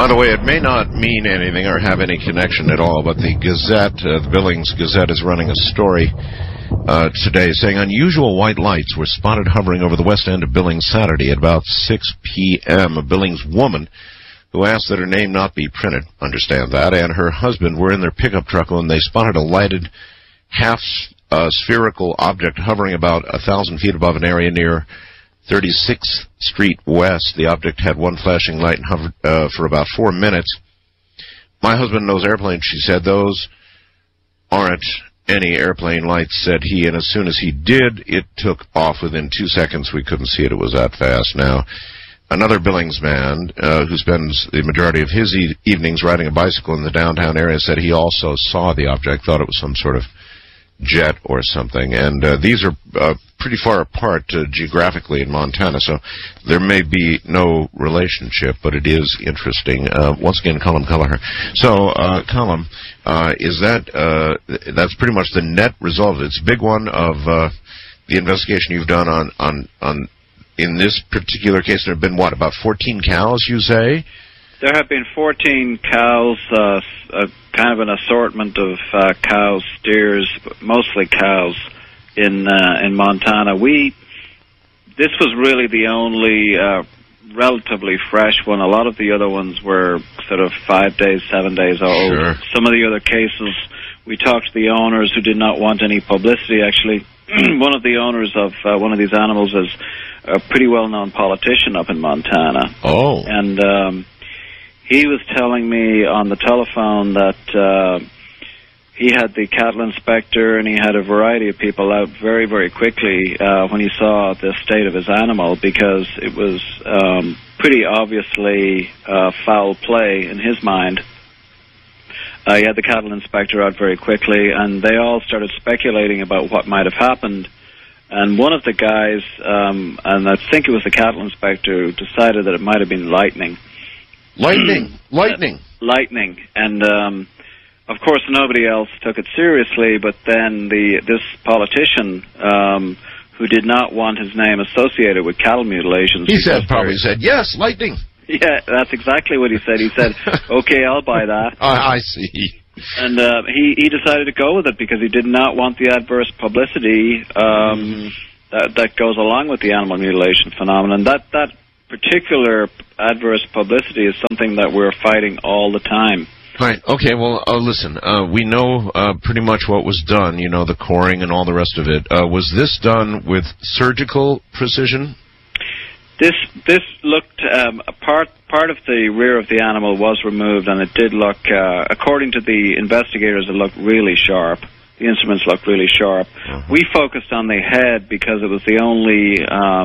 By the way, it may not mean anything or have any connection at all, but the Gazette, the Billings Gazette, is running a story today saying unusual white lights were spotted hovering over the west end of Billings Saturday at about 6 p.m. A Billings woman who asked that her name not be printed, understand that, and her husband were in their pickup truck when they spotted a lighted half-spherical object hovering about 1,000 feet above an area near 36th Street West. The object had one flashing light and hovered for about 4 minutes. My husband knows airplanes, she said. Those aren't any airplane lights, said he, and as soon as he did, it took off within 2 seconds. We couldn't see it. It was that fast. Now, another Billings man who spends the majority of his evenings riding a bicycle in the downtown area said he also saw the object, thought it was some sort of jet or something. And these are pretty far apart geographically in Montana, so there may be no relationship, but it is interesting. Once again, Colm Kelleher. So, Colm, is that's pretty much the net result. It's a big one of the investigation you've done on in this particular case. There have been, what, about 14 cows, you say? There have been 14 cows, kind of an assortment of cows, steers, mostly cows in Montana. This was really the only relatively fresh one. A lot of the other ones were sort of 5 days, 7 days old. Sure. Some of the other cases, we talked to the owners who did not want any publicity. Actually, one of the owners of one of these animals is a pretty well-known politician up in Montana. Oh. And he was telling me on the telephone that he had the cattle inspector and he had a variety of people out very, very quickly when he saw the state of his animal, because it was pretty obviously foul play in his mind. He had the cattle inspector out very quickly, and they all started speculating about what might have happened. And one of the guys, and I think it was the cattle inspector, decided that it might have been lightning. Lightning. Lightning. And, of course, nobody else took it seriously, but then this politician, who did not want his name associated with cattle mutilations... He probably said, yes, lightning. Yeah, that's exactly what he said. He said, okay, I'll buy that. I see. And he decided to go with it because he did not want the adverse publicity that goes along with the animal mutilation phenomenon. That particular adverse publicity is something that we're fighting all the time. Right. Okay, well, listen, we know pretty much what was done, you know, the coring and all the rest of it. Was this done with surgical precision? This looked, part of the rear of the animal was removed, and it did look, according to the investigators, it looked really sharp. The instruments looked really sharp. Uh-huh. We focused on the head because it was the only,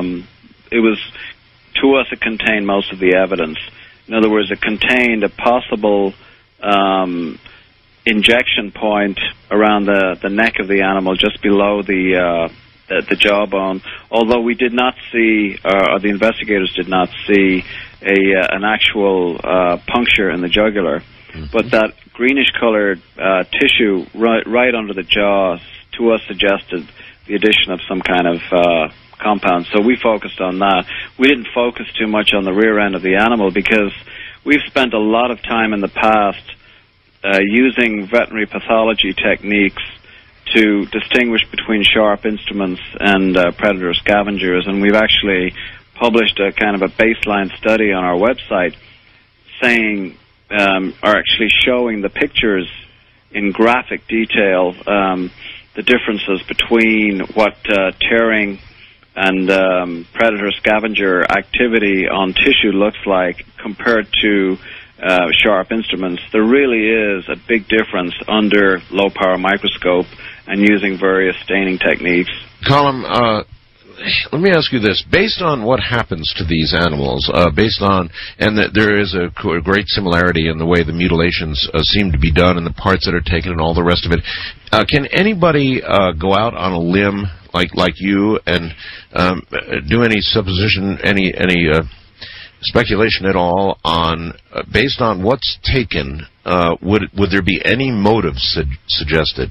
to us, it contained most of the evidence. In other words, it contained a possible injection point around the neck of the animal, just below the jawbone, although we did not see, or the investigators did not see, an actual puncture in the jugular. Mm-hmm. But that greenish-colored tissue right under the jaw, to us, suggested the addition of some kind of compound. So we focused on that. We didn't focus too much on the rear end of the animal because we've spent a lot of time in the past using veterinary pathology techniques to distinguish between sharp instruments and predator scavengers, and we've actually published a kind of a baseline study on our website saying, or actually showing the pictures in graphic detail, the differences between what tearing and predator scavenger activity on tissue looks like compared to sharp instruments. There really is a big difference under low-power microscope and using various staining techniques. Colm, let me ask you this. Based on what happens to these animals, and that there is a great similarity in the way the mutilations seem to be done and the parts that are taken and all the rest of it, can anybody go out on a limb like you and do any supposition, any speculation at all on, based on what's taken, would there be any motive suggested?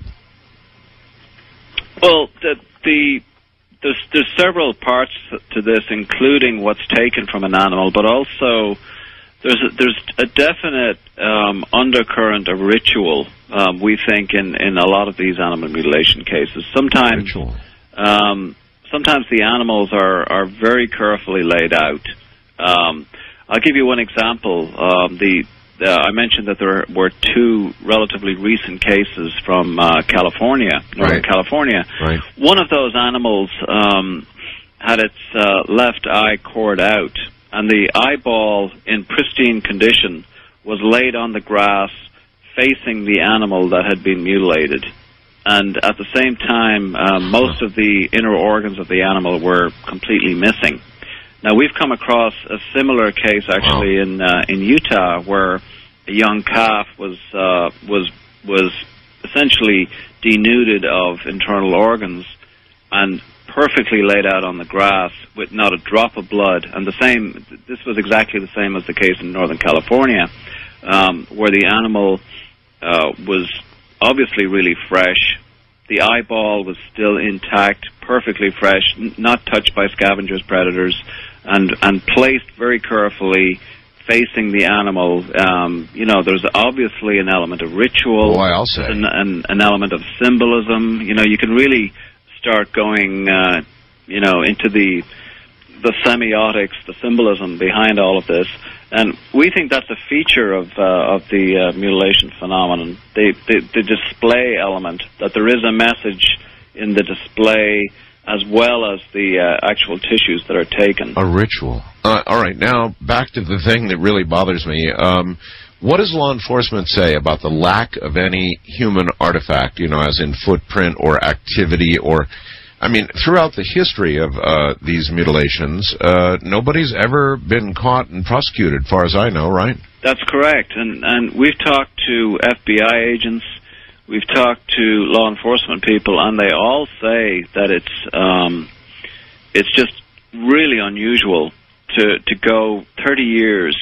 Well, there's several parts to this, including what's taken from an animal, but also There's a definite undercurrent of ritual, we think, in a lot of these animal mutilation cases. Sometimes the animals are very carefully laid out. I'll give you one example. I mentioned that there were two relatively recent cases from California, Northern California. Right. One of those animals had its left eye cored out, and the eyeball, in pristine condition, was laid on the grass facing the animal that had been mutilated. And at the same time, most of the inner organs of the animal were completely missing. Now, we've come across a similar case, actually, in Utah, where a young calf was essentially denuded of internal organs and perfectly laid out on the grass with not a drop of blood. And this was exactly the same as the case in Northern California, where the animal was obviously really fresh. The eyeball was still intact, perfectly fresh, not touched by scavengers, predators, and placed very carefully facing the animal. There's obviously an element of ritual. Boy, I'll say. An element of symbolism. You can really start going, into the semiotics, the symbolism behind all of this. And we think that's a feature of the mutilation phenomenon, the display element, that there is a message in the display as well as the actual tissues that are taken. A ritual. All right, now back to the thing that really bothers me. What does law enforcement say about the lack of any human artifact, as in footprint or activity or... throughout the history of these mutilations, nobody's ever been caught and prosecuted, far as I know, right? That's correct. And we've talked to FBI agents, we've talked to law enforcement people, and they all say that it's just really unusual to go 30 years,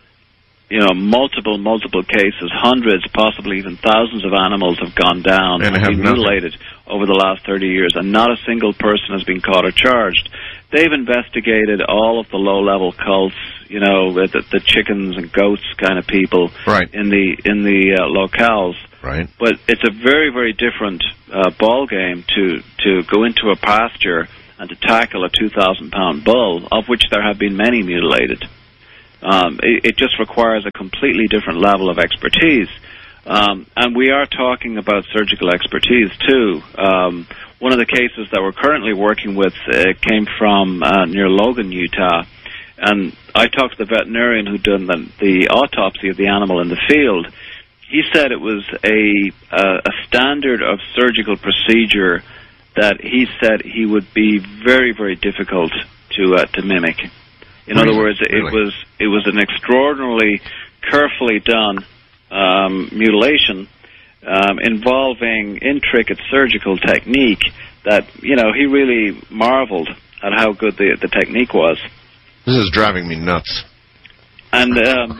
multiple cases, hundreds, possibly even thousands of animals have gone down and been mutilated over the last 30 years, and not a single person has been caught or charged. They've investigated all of the low-level cults, the chickens and goats kind of people in the locales. Right. But it's a very, very different ball game to go into a pasture and to tackle a 2,000-pound bull, of which there have been many mutilated. It just requires a completely different level of expertise. And we are talking about surgical expertise, too. One of the cases that we're currently working with came from near Logan, Utah. And I talked to the veterinarian who'd done the autopsy of the animal in the field. He said it was a standard of surgical procedure that he said he would be very, very difficult to mimic. In other words, it was an extraordinarily carefully done mutilation involving intricate surgical technique that, he really marveled at how good the technique was. This is driving me nuts. And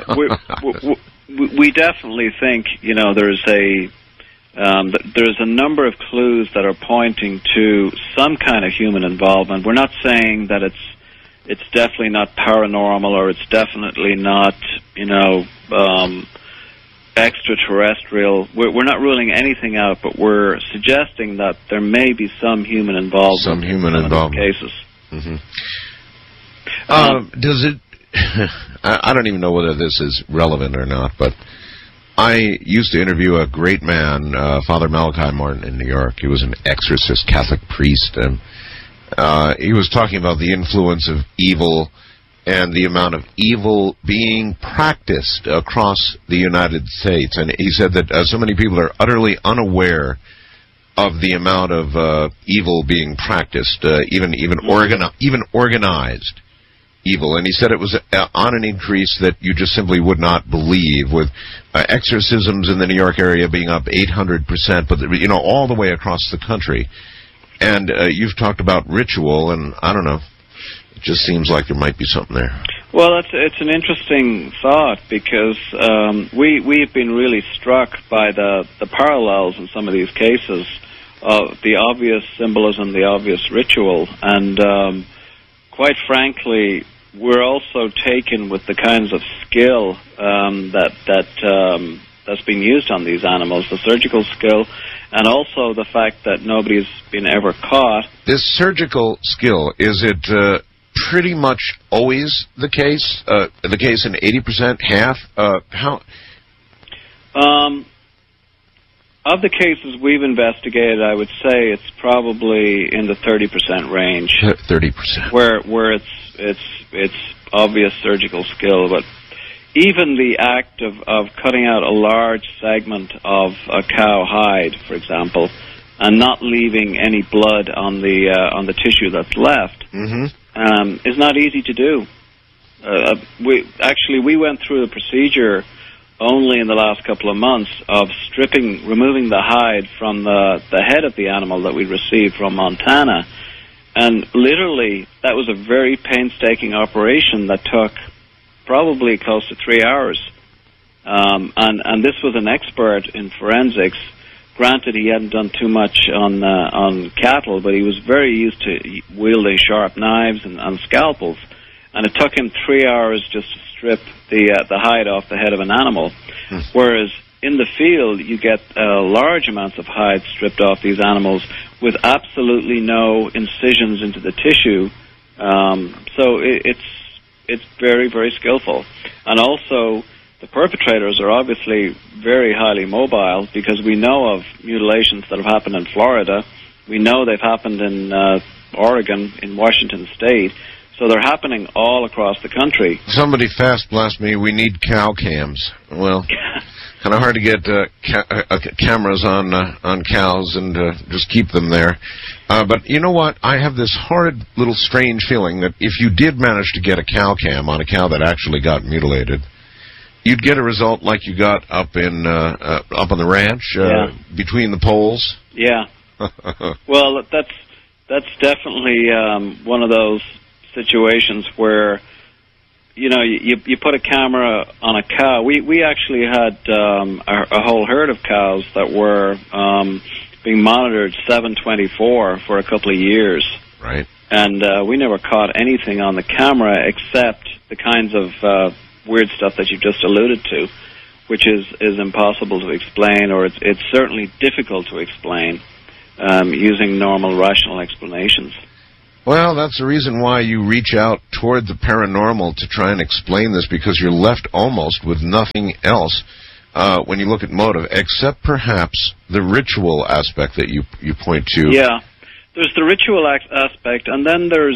we definitely think, there's a number of clues that are pointing to some kind of human involvement. We're not saying that it's definitely not paranormal, or it's definitely not, extraterrestrial. We're not ruling anything out, but we're suggesting that there may be some human involvement. Some human involvement. In cases. Mm-hmm. Does it... I don't even know whether this is relevant or not, but I used to interview a great man, Father Malachi Martin, in New York. He was an exorcist, Catholic priest, and he was talking about the influence of evil and the amount of evil being practiced across the United States. And he said that so many people are utterly unaware of the amount of evil being practiced, even organized evil. And he said it was on an increase that you just simply would not believe, with exorcisms in the New York area being up 800%, but all the way across the country. And you've talked about ritual, and I don't know, it just seems like there might be something there. Well, it's an interesting thought, because we've been really struck by the parallels in some of these cases of the obvious symbolism, the obvious ritual, and quite frankly, we're also taken with the kinds of skill that's being used on these animals, the surgical skill, and also the fact that nobody's been ever caught. This surgical skill, is it pretty much always the case? The case in 80%, half? How? Of the cases we've investigated, I would say it's probably in the 30% range. 30%. Where it's obvious surgical skill, but even the act of cutting out a large segment of a cow hide, for example, and not leaving any blood on the tissue that's left, is not easy to do. We went through the procedure only in the last couple of months of removing the hide from the head of the animal that we received from Montana. And literally, that was a very painstaking operation that took probably close to 3 hours. And this was an expert in forensics. Granted, he hadn't done too much on cattle, but he was very used to wielding sharp knives and scalpels. And it took him 3 hours just to strip the hide off the head of an animal. Whereas in the field, you get large amounts of hide stripped off these animals with absolutely no incisions into the tissue. So it's very, very skillful. And also, the perpetrators are obviously very highly mobile, because we know of mutilations that have happened in Florida. We know they've happened in Oregon, in Washington State. So they're happening all across the country. Somebody fast blast me, we need cow cams. Well, kind of hard to get cameras on cows and just keep them there. But you know what? I have this horrid little strange feeling that if you did manage to get a cow cam on a cow that actually got mutilated, you'd get a result like you got up on the ranch, between the poles. Yeah. Well, that's definitely one of those situations where, you know, you put a camera on a cow. We actually had a whole herd of cows that were being monitored 7/24 for a couple of years. Right. And we never caught anything on the camera except the kinds of weird stuff that you just alluded to, which is impossible to explain, or it's certainly difficult to explain using normal rational explanations. Well, that's the reason why you reach out toward the paranormal to try and explain this, because you're left almost with nothing else when you look at motive, except perhaps the ritual aspect that you point to. Yeah, there's the ritual aspect, and then there's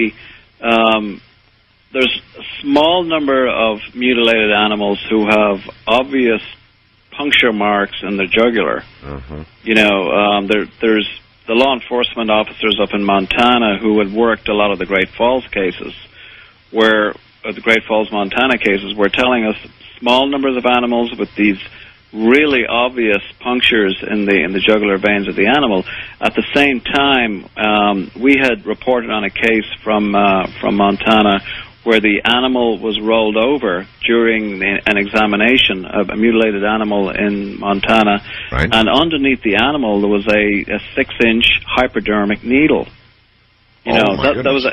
there's a small number of mutilated animals who have obvious puncture marks in the jugular. You know, there's the law enforcement officers up in Montana who had worked a lot of the Great Falls cases, the Great Falls, Montana cases, were telling us small numbers of animals with these really obvious punctures in the jugular veins of the animal. At the same time, we had reported on a case from Montana where the animal was rolled over during an examination of a mutilated animal in Montana, right. And underneath the animal there was a 6-inch hypodermic needle. You know, that was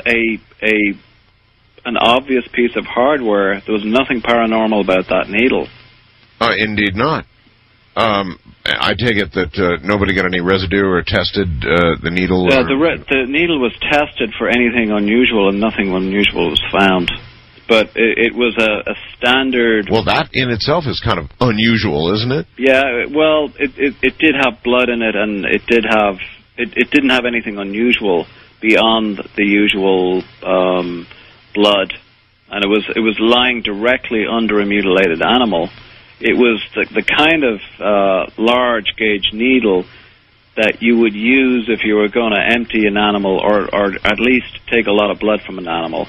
an obvious piece of hardware. There was nothing paranormal about that needle. Indeed not. I take it that nobody got any residue or tested the needle? Yeah, the needle was tested for anything unusual, and nothing unusual was found. But it was a standard... Well, that in itself is kind of unusual, isn't it? Yeah, well, it did have blood in it, and it didn't have anything unusual beyond the usual blood. And it was lying directly under a mutilated animal. It was the kind of large gauge needle that you would use if you were going to empty an animal, or at least take a lot of blood from an animal.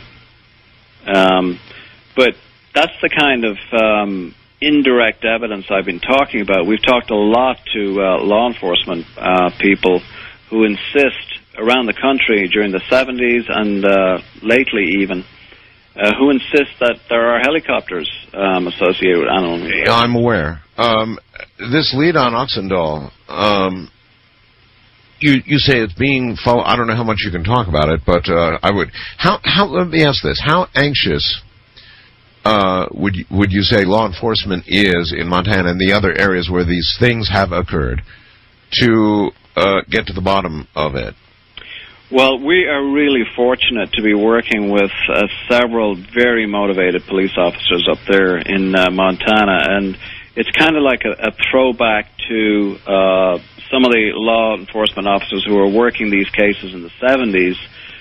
But that's the kind of indirect evidence I've been talking about. We've talked a lot to law enforcement people who insist around the country during the 70s and lately even, who insist that there are helicopters associated with animal mutilation. I'm aware. This lead on Oxendahl, you say it's being followed. I don't know how much you can talk about it, but I would. Let me ask this: how anxious would you say law enforcement is in Montana and the other areas where these things have occurred to get to the bottom of it? Well, we are really fortunate to be working with several very motivated police officers up there in Montana, and it's kind of like a throwback to some of the law enforcement officers who were working these cases in the 70s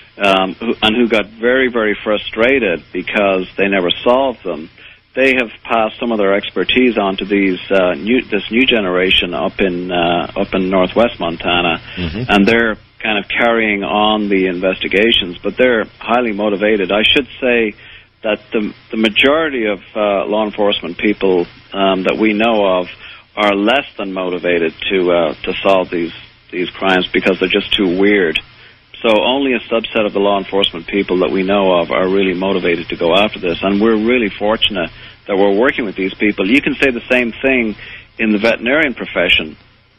and who got very, very frustrated because they never solved them. They have passed some of their expertise on to this new generation up in northwest Montana, and they're kind of carrying on the investigations, but they're highly motivated. I should say that the majority of law enforcement people that we know of are less than motivated to solve these crimes because they're just too weird. So only a subset of the law enforcement people that we know of are really motivated to go after this, and we're really fortunate that we're working with these people. You can say the same thing in the veterinarian profession.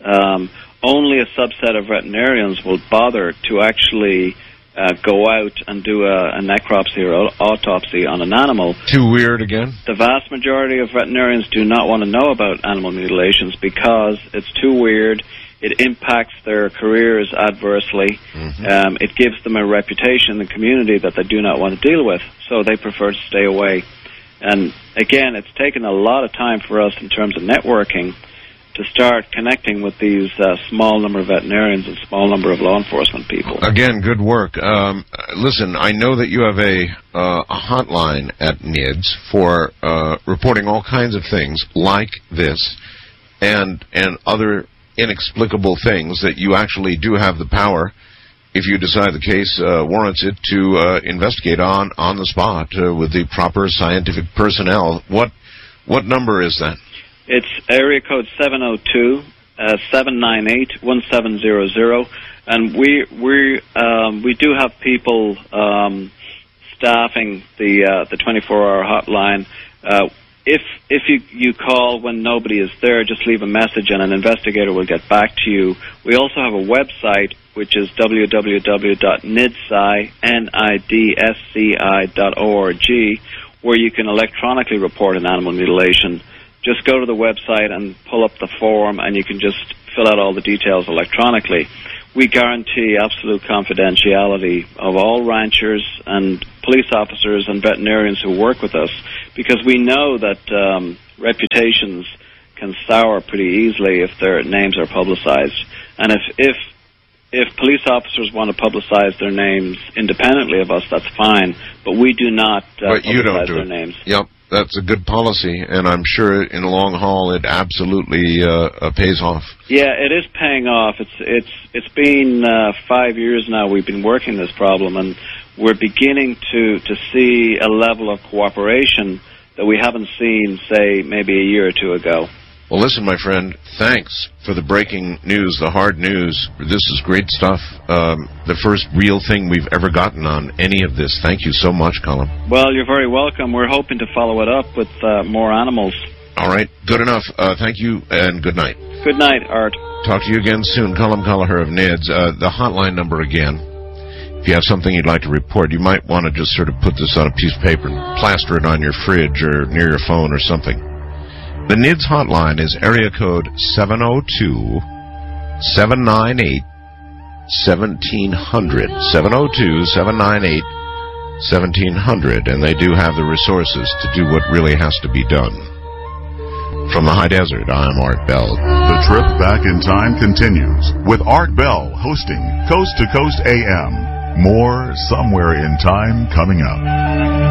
Only a subset of veterinarians will bother to actually go out and do a necropsy or autopsy on an animal. Too weird again? The vast majority of veterinarians do not want to know about animal mutilations because it's too weird. It impacts their careers adversely. It gives them a reputation in the community that they do not want to deal with, so they prefer to stay away. And again, it's taken a lot of time for us in terms of networking to start connecting with these small number of veterinarians and small number of law enforcement people. Again, good work. Listen, I know that you have a hotline at NIDS for reporting all kinds of things like this and other inexplicable things that you actually do have the power, if you decide the case warrants it, to investigate on the spot with the proper scientific personnel. What number is that? It's area code 702-798-1700, and we do have people staffing the 24-hour hotline. If you call when nobody is there, just leave a message and an investigator will get back to you. We also have a website, which is www.nidsci.org, where you can electronically report an animal mutilation. Just go to the website and pull up the form, and you can just fill out all the details electronically. We guarantee absolute confidentiality of all ranchers and police officers and veterinarians who work with us, because we know that reputations can sour pretty easily if their names are publicized. And if police officers want to publicize their names independently of us, that's fine, but we do not publicize their names. Yep. That's a good policy, and I'm sure in the long haul it absolutely pays off. Yeah, it is paying off. It's been 5 years now we've been working this problem, and we're beginning to see a level of cooperation that we haven't seen, say, maybe a year or two ago. Well, listen, my friend, thanks for the breaking news, the hard news. This is great stuff. The first real thing we've ever gotten on any of this. Thank you so much, Colm. Well, you're very welcome. We're hoping to follow it up with more animals. All right, good enough. Thank you, and good night. Good night, Art. Talk to you again soon. Colm Kelleher of NIDS. The hotline number again. If you have something you'd like to report, you might want to just sort of put this on a piece of paper and plaster it on your fridge or near your phone or something. The NIDS hotline is area code 702-798-1700. 702-798-1700. And they do have the resources to do what really has to be done. From the high desert, I'm Art Bell. The trip back in time continues with Art Bell hosting Coast to Coast AM. More Somewhere in Time coming up.